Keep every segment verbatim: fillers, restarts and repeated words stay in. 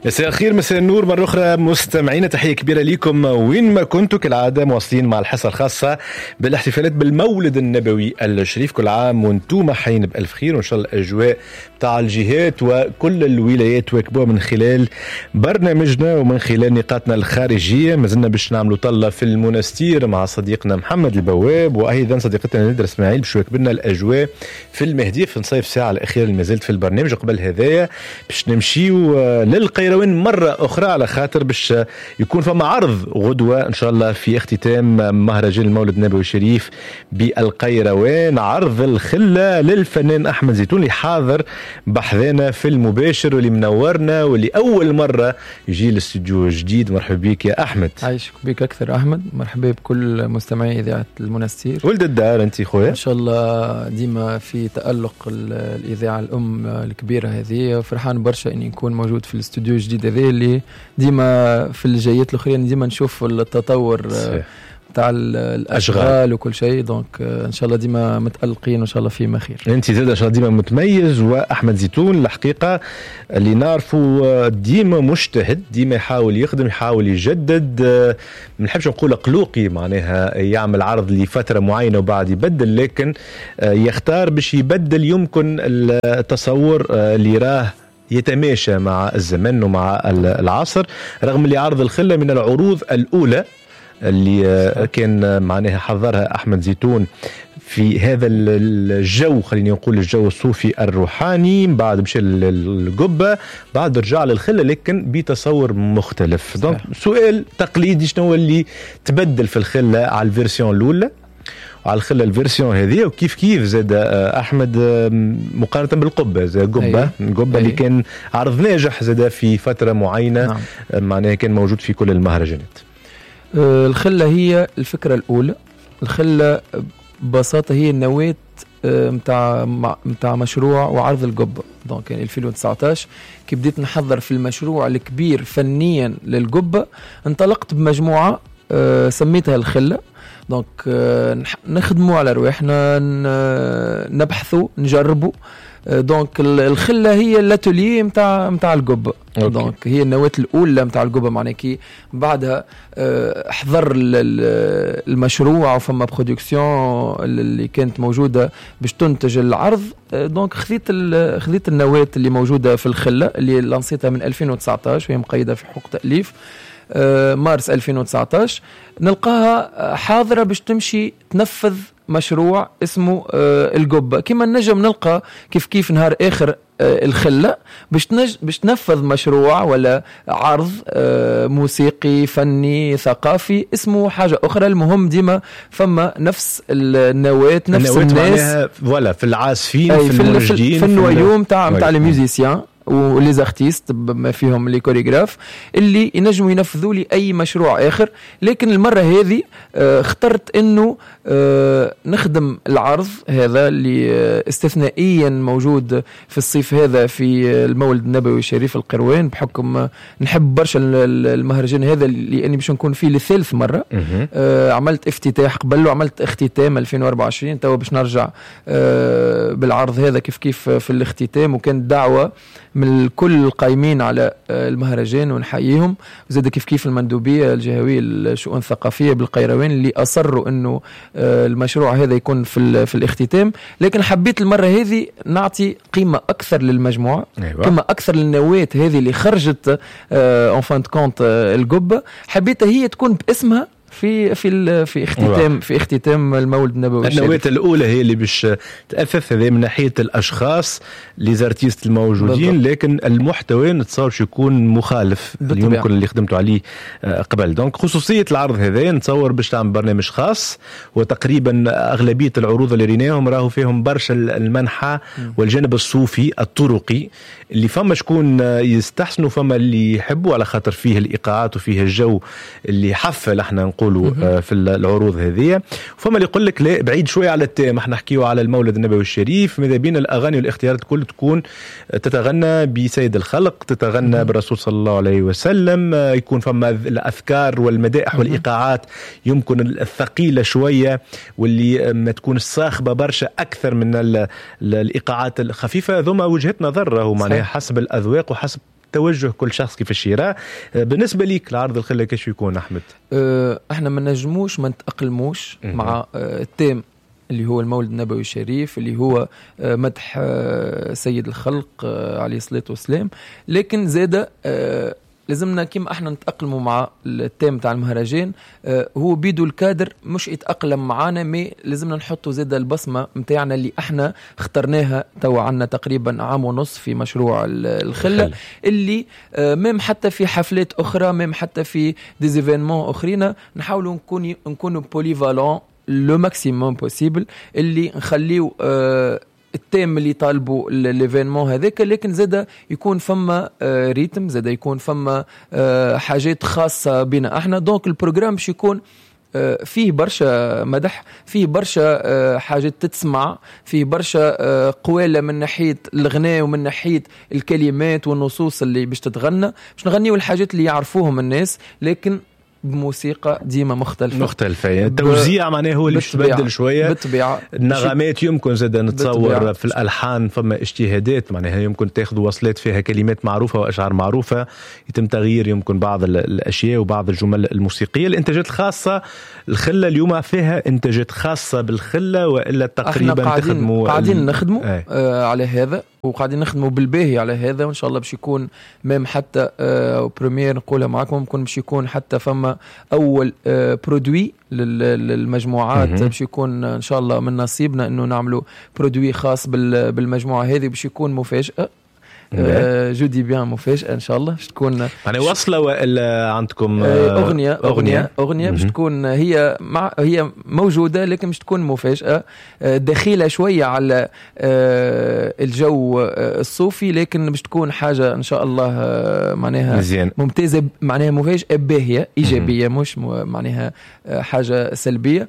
مساء الخير، مساء النور مرة أخرى مستمعين، تحية كبيرة لكم وين ما كنتوا. كالعادة مواصلين مع الحصة الخاصة بالاحتفالات بالمولد النبوي الشريف. كل عام وانتم حين بألف خير، وإن شاء الله الأجواء بتاع الجهات وكل الولايات واكبوها من خلال برنامجنا ومن خلال نقاطنا الخارجية. ما زلنا باش نعملوا طلة في المنستير مع صديقنا محمد البواب، وأيضا صديقتنا ندرة اسماعيل باش يكبرنا الأجواء في المهدي في نصيف ساعة الأخيرة اللي ما زلت في البرنامج. قبل هذايا باش نمشيو للقيروان مرة أخرى على خاطر باش يكون فما عرض غدوة إن شاء الله في اختتام مهرجان المولد النبوي الشريف بالقيروان، عرض الخلة للفنان أحمد زيتون اللي حاضر بحذانا في المباشر واللي منورنا واللي أول مرة يجي الاستوديو جديد. مرحبا بك يا أحمد. عايشك بك أكثر أحمد، مرحبا بكل مستمعي إذاعة المنستير. ولد الدار أنت خويا، إن شاء الله ديما في تألق الإذاعة الأم الكبيرة هذه، وفرحان برشا إني نكون موجود في الاستوديو الجديد هذه اللي ديما في الجايات الأخرين ديما نشوف التطور تاع الأشغال وكل شيء. دونك إن شاء الله ديما متألقين وإن شاء الله فيما خير. أنت زاد إن شاء الله ديما متميز. وأحمد زيتون الحقيقة اللي نعرفه ديما مجتهد، ديما يحاول يخدم، يحاول يجدد. ما نحبش نقول قلوقي معناها يعمل عرض لفترة معينة وبعد يبدل، لكن يختار باش يبدل يمكن التصور اللي راه يتماشى مع الزمن ومع العصر. رغم اللي عرض الخلة من العروض الأولى اللي كان معناها حضرها أحمد زيتون في هذا الجو، خليني نقول الجو الصوفي الروحاني، بعد مشى القبة، بعد رجع للخلة لكن بتصور مختلف. دونك سؤال تقليدي، شنو اللي تبدل في الخلة على الفيرسيون الأولى على الخلة الفيرسيون هذه، وكيف كيف زاد أحمد مقارنة بالقبة؟ زاد قبة القبة اللي كان عرض ناجح زاد في فترة معينة. نعم. معناها كان موجود في كل المهرجانات. الخلة هي الفكرة الأولى. الخلة ببساطة هي النواة متاع متاع مشروع وعرض القبة. دونك يعني ألفين وتسعة عشر كي بديت نحضر في المشروع الكبير فنيا للقبة، انطلقت بمجموعة سميتها الخلة. دونك نخدموا على رواحنا، نبحثوا، نجربوا. دونك الخلة هي الاتولي متاع متاع القبة. دونك هي النواة الأولى متاع القبة. معناه كي بعدها حضر المشروع وفما برودكسيون اللي كانت موجودة باش تنتج العرض. دونك خذيت خذيت النواة اللي موجودة في الخلة اللي لانسيتها من ألفين وتسعة عشر وهي مقيدة في حقوق تأليف مارس ألفين وتسعة عشر، نلقاها حاضرة باش تمشي تنفذ مشروع اسمه القبة. كما نجم نلقى كيف كيف نهار آخر الخلة باش نج... باش تنفذ مشروع ولا عرض موسيقي فني ثقافي اسمه حاجة أخرى. المهم ديما فما نفس النواة، نفس الناس ولا في العازفين، في المنجدين، في النويوم تاع تاع الميوزيسيان وليز ارتيست بما فيهم لي كوريغراف اللي ينجموا ينفذوا لي اي مشروع اخر. لكن المره هذه اخترت انه نخدم العرض هذا اللي استثنائيا موجود في الصيف هذا في المولد النبوي الشريف القيروان، بحكم نحب برشا المهرجان هذا لاني باش نكون فيه للثالث مره. عملت افتتاح قبل وعملت اختتام ألفين وأربعة وعشرين، توا باش نرجع بالعرض هذا كيف كيف في الاختتام. وكانت دعوه من الكل القائمين على المهرجان ونحييهم، وزاد كيف كيف المندوبية الجهوية للشؤون الثقافية بالقيروان اللي أصروا أنه المشروع هذا يكون في, في الاختتام. لكن حبيت المرة هذه نعطي قيمة أكثر للمجموعة. أيوة. قيمة أكثر للنواة هذه اللي خرجت ان فانت كونت القبة، حبيتها هي تكون باسمها في في في اختتام في اختتام المولد النبوي الشريف. النواة الأولى هي اللي باش تأثث هذه من ناحية الأشخاص لي زارتيست الموجودين. بالضبط. لكن المحتوى نتصور يكون مخالف يمكن اللي خدمتوا عليه قبل. دونك خصوصية العرض هذا نتصور باش تعمل برنامج خاص، وتقريبا أغلبية العروض اللي ريناهم راهو فيهم برشا المنحى والجانب الصوفي الطرقي اللي فما شكون يستحسنوا، فما اللي يحبوا على خاطر فيه الإيقاعات وفيه الجو اللي حفل احنا نقولوا في العروض هذه. فما اللي يقول لك لا بعيد شويه على التام، احنا نحكيو على المولد النبوي الشريف، ماذا بين الاغاني والاختيارات كل تكون تتغنى بسيد الخلق، تتغنى بالرسول صلى الله عليه وسلم، يكون فما الاذكار والمدائح والايقاعات يمكن الثقيله شويه واللي ما تكون الصاخبه برشا اكثر من الايقاعات الخفيفه. ذوما وجهه نظر راهو معناها حسب الاذواق وحسب توجه كل شخص كيفاش يراه. بالنسبه ليك العرض الخله كيفاش يكون احمد؟ أه احنا ما نجموش ما نتاقلموش مع أه التيم اللي هو المولد النبوي الشريف، اللي هو أه مدح أه سيد الخلق أه عليه الصلاه والسلام، لكن زاده أه لازمنا كيما احنا نتأقلموا مع التيم تاع المهرجان. اه هو بيدو الكادر مش يتأقلم معانا، مي لازمنا نحطوا زاد البصمة متاعنا اللي احنا اخترناها تو عنا تقريبا عام ونص في مشروع الخلة، اللي اه ميم حتى في حفلات اخرى، ميم حتى في ديزيفينمون اخرين نحاولوا نكون نكونوا بوليفالون لو ماكسيموم بوسيبل، اللي نخليو اه التيم اللي طالبوا ليفينمون هذاك، لكن زاد يكون فما آه ريتم، زاد يكون فما آه حاجات خاصة بنا احنا. دونك البروجرام باش يكون آه فيه برشا مدح، فيه برشا آه حاجات تتسمع، فيه برشا آه قوالة من ناحية الغناء ومن ناحية الكلمات والنصوص اللي باش تتغنى، باش نغنيو الحاجات اللي يعرفوهم الناس، لكن بموسيقى ديما مختلفة مختلفة يعني التوزيع معناه هو اللي يتبدل شوية بالطبيعة. النغمات يمكن زاد نتصور في الألحان فما اجتهادات، معناها يمكن تاخذوا وصلات فيها كلمات معروفة وأشعار معروفة، يتم تغيير يمكن بعض الأشياء وبعض الجمل الموسيقية. الإنتاجات الخاصة الخلة اليوم فيها إنتاجات خاصة بالخلة وإلا تقريبا قاعدين تخدموا قاعدين ال... نخدموا آه. آه على هذا، وقاعدين نخدموا بالباهي على هذا، وإن شاء الله باش يكون ميم حتى آه بريمير نقولها معكم، ممكن باش يكون حتى فما أول آه برودوي للمجموعات، باش يكون إن شاء الله من نصيبنا إنه نعملوا برودوي خاص بالمجموعة هذه، باش يكون مفاجأة. آه جودي بيان مفاجأة إن شاء الله باش تكون يعني وصلة وإلا عندكم آه أغنية أغنية أغنية باش تكون هي مع هي موجودة، لكن باش تكون مفاجأة آه دخيلة شوية على آه الجو آه الصوفي، لكن باش تكون حاجة إن شاء الله آه معناها مزيان. ممتازة، معناها مفاجأة باهية إيجابية، مش معناها آه حاجة سلبية.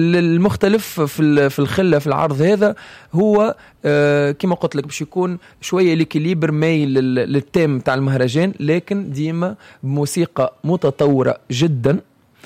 المختلف في في الخلة في العرض هذا هو آه كما قلت لك باش يكون شوية ليكيليبر مايل للتيم تاع المهرجان، لكن ديما بموسيقى متطورة جدا،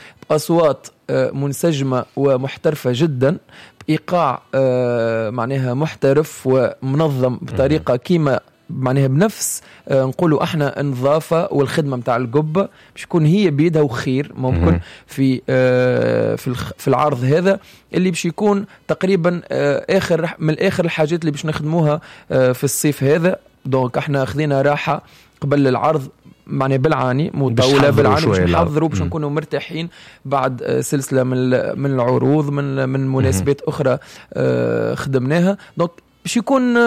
بأصوات آه منسجمة ومحترفة جدا، بإيقاع آه معناها محترف ومنظم بطريقة كيما معناها بنفس آه نقولوا احنا النظافه والخدمه متاع القبه باش تكون هي بيدها وخير ممكن في آه في في العرض هذا، اللي باش يكون تقريبا آه اخر من الاخر الحاجات اللي باش نخدموها آه في الصيف هذا. دونك احنا خذينا راحه قبل العرض معني بالعاني مطولة بالعاني باش نحضروا باش نكونوا مرتاحين بعد سلسلة من من العروض من من مناسبات أخرى خدمناها. دونك باش يكون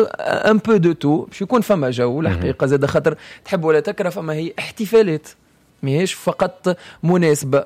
ان بو دو تو، باش يكون فما جو الحقيقة زاد خاطر تحب ولا تكره، فما هي احتفالات ماهيش فقط مناسبة،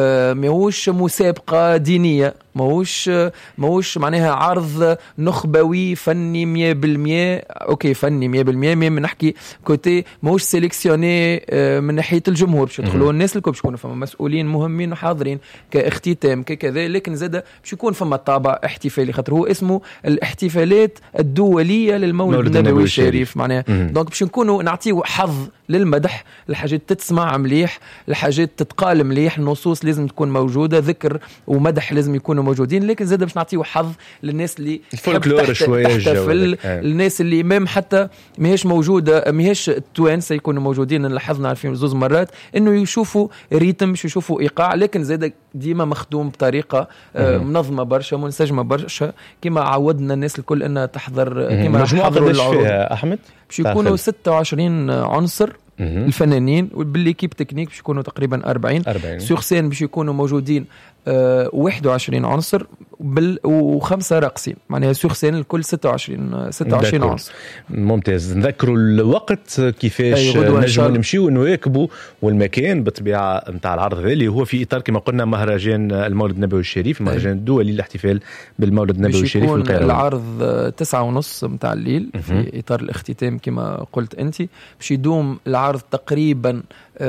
ماهوش مسابقة دينية، ماهوش ماهوش معناها عرض نخبوي فني مية بالمية. اوكي فني مية بالمية، مي نحكي كوتي ماهوش سيليكسيوني من ناحية الجمهور باش يدخلوا الناس الكل، باش يكونوا فما مسؤولين مهمين وحاضرين كاختتام ككذا، لكن زاد باش يكون فما طابع احتفالي خاطر هو اسمه الاحتفالات الدولية للمولد النبوي الشريف معناها. دونك باش نكونوا نعطيو حظ للمدح، الحاجات تتسمع مليح، الحاجات تتقال مليح، النصوص لازم تكون موجودة، ذكر ومدح لازم يكونوا موجودين، لكن زاد باش نعطيو حظ للناس اللي الفولكلور شويه تحتفل، الناس اللي امام حتى ماهيش موجوده ماهيش التوانسه يكونوا موجودين. لاحظنا عارفين زوز مرات انه يشوفوا ريتم، يشوفوا ايقاع، لكن زاد ديما مخدوم بطريقه منظمه برشا منسجمه برشا، كما عودنا الناس الكل انها تحضر كما حضروا العروض. احمد باش يكونوا ستة وعشرين عنصر الفنانين، وبالليكيب تكنيك باش يكونوا تقريبا أربعين سور سين، باش يكونوا موجودين أه واحد وعشرين عنصر بال وخمسه راقصين، معناها سور سين الكل ستة وعشرين ستة وعشرين عنصر. ممتاز. نذكروا الوقت كيفاش نجموا نمشيو ونواكبوا، والمكان بالطبيعه نتاع العرض هذا اللي هو في اطار كما قلنا مهرجان المولد النبوي الشريف، المهرجان الدولي للاحتفال بالمولد النبوي الشريف في القاهره. العرض تسعة ونص متاع الليل في اطار الاختتام كما قلت انت، باش يدوم العرض تقريبا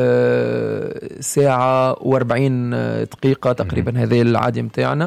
أه ساعة واربعين دقيقة تقريبا، هذا العادي متاعنا.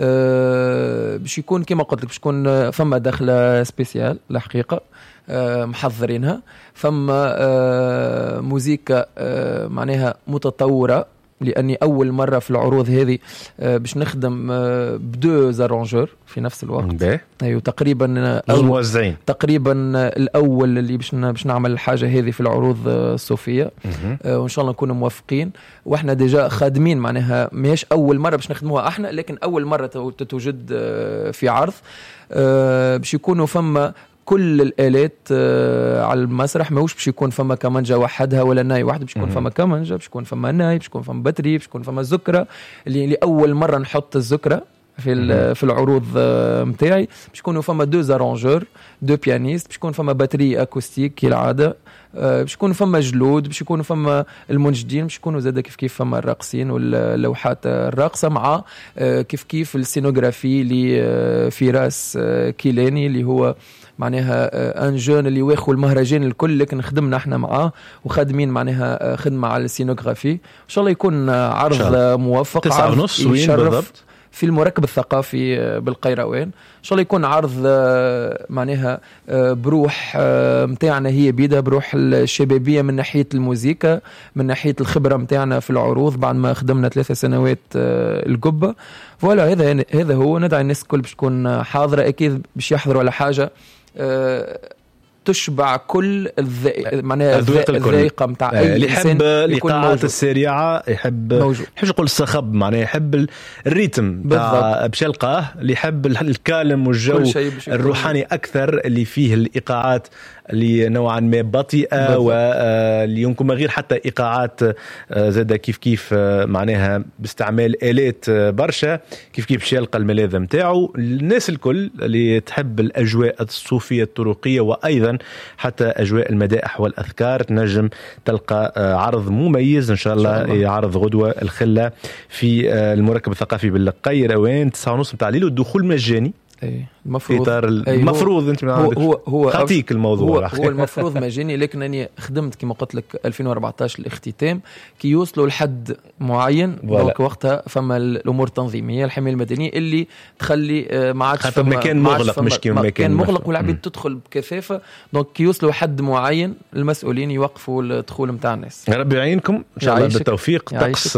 أه باش يكون كما قلت لك باش يكون فما دخلة سبيسيال الحقيقة أه محضرينها، فما أه موسيقى أه معناها متطورة لاني اول مره في العروض هذه باش نخدم بدو زارونجور في نفس الوقت. ايوه تقريبا موزعين تقريبا الاول اللي باش باش نعمل الحاجه هذه في العروض الصوفيه، وان شاء الله نكون موفقين. واحنا ديجا خادمين معناها ماهيش اول مره باش نخدموها احنا، لكن اول مره تتوجد في عرض باش يكونوا فما كل الآلات على المسرح. ماهوش باش يكون فما كمانجا وحدها ولا ناي واحد، باش يكون فما كمانجا، باش يكون فما ناي، باش يكون فما باتري، باش يكون فما الزكرة اللي لأول مرة نحط الزكرة في في العروض متاعي. باش يكونوا فما دو زارونجور، دو بيانيست، باش يكون فما باتري اكوستيك كالعاده، باش يكونوا فما جلود، باش يكونوا فما المنجدين، باش يكونوا زاد كيف كيف فما الراقصين واللوحات الراقصه، مع كيف كيف السينوغرافي اللي في راس كيلاني اللي هو معناها ان جون اللي واخو المهرجان الكل، لكن خدمنا احنا معاه وخادمين معناها خدمه على السينوغرافي. ان شاء الله يكون عرض موفق. تسعة ونص وين بالضبط؟ في المركب الثقافي بالقيروان. ان شاء الله يكون عرض معناها بروح متاعنا هي بيدا، بروح الشبابيه من ناحيه الموسيقى، من ناحيه الخبره متاعنا في العروض بعد ما خدمنا ثلاثة سنوات القبه. فوالا هذا هذا هو. ندعي الناس الكل باش تكون حاضره، اكيد باش يحضروا على حاجه تشبع كل الذ... معناها الذائقه نتاع اي اللي يحب اللقاءات السريعه، يحب يحب يقول الصخب معناها يحب الريتم تاع باش يلقاه، اللي يحب الكالم والجو الروحاني اكثر اللي فيه الايقاعات اللي نوعا ما بطيئه واللي يمكن غير حتى ايقاعات زاده كيف كيف معناها باستعمال الات برشا، كيف كيف باش يلقى الملاذ نتاعو. الناس الكل اللي تحب الاجواء الصوفيه الطرقيه وايضا حتى اجواء المدائح والاذكار تنجم تلقى عرض مميز ان شاء الله. عرض غدوه الخله في المركب الثقافي بالقيروان تسعة ونص متاع الليل، والدخول مجاني. اي المفروض المفروض انت هو هو هو خطيك الموضوع هو, هو المفروض مجاني، لكن اني خدمت كما قلت لك ألفين وأربعطاش الاختتام كي يوصلوا لحد معين، دونك وقتها فما الامور التنظيميه الحمايه المدنيه اللي تخلي ما عادش فما مكان مغلق، مش كيما مكان مغلق والعبيد تدخل بكثافه. دونك كي يوصلوا حد معين المسؤولين يوقفوا الدخول نتاع الناس. يا ربي يعينكم ان شاء الله بالتوفيق. طقس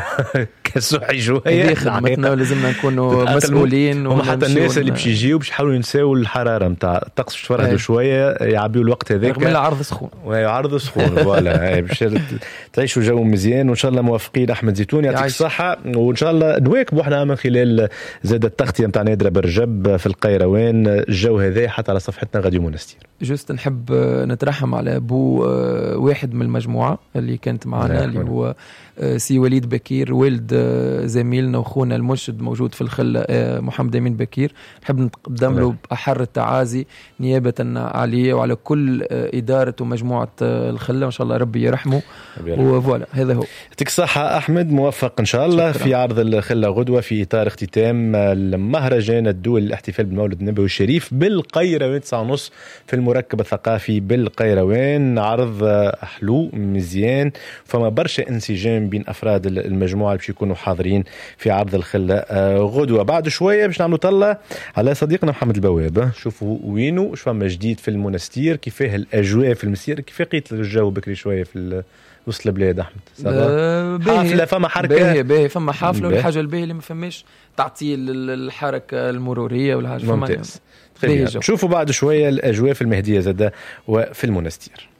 كسوحي شويه خدمتنا لازمنا نكونوا مسؤولين، وحتى الناس اللي باش يجيو باش يحاولوا ينساو الحراره نتاع الطقس، باش يفرهدوا شويه يعبيوا الوقت هذاك رغم العرض سخون وعرض سخون. فوالا باش تعيشوا جو مزيان وان شاء الله موفقين. احمد زيتون يعطيك الصحه، وان شاء الله نواكبوا احنا من خلال زاد التغطيه نتاع نادره برجب في القيروان الجو هذا حتى على صفحتنا غاديو مونستير. جوست نحب نترحم على ابو واحد من المجموعه اللي كانت معنا اللي هو سي وليد بكير، والد زميلنا واخونا المرشد موجود في الخله محمد امين بكير. نحب نقدم له بأحر التعازي نيابه عليه وعلى كل اداره ومجموعه الخله، وان شاء الله ربي يرحمه. وفوالا هذا هو. يعطيك الصحه احمد، موفق ان شاء الله. شكرا. في عرض الخله غدوه في اطار اختتام المهرجان الدولي للاحتفال بالمولد النبوي الشريف بالقيروان تسعة ونص في المركب الثقافي بالقيروان. عرض حلو مزيان، فما برشا انسجام بين افراد المجموعه اللي باش يكونوا حاضرين في عرض الخله غدوه. بعد شويه باش نعملوا طله على صديقنا محمد البواب، شوفوا وينه واش فما جديد في المونستير، كيفاه الاجواء في المسير، كيف لقيت الجو بكري شويه في وسط البلاد. احمد حافله، فما حركه باهي باهي فما حافله، والحاجه الباهيه اللي ما فماش تعطيل الحركه المروريه والحاجه. ممتاز. شوفوا بعد شويه الاجواء في المهديه زاده وفي المونستير.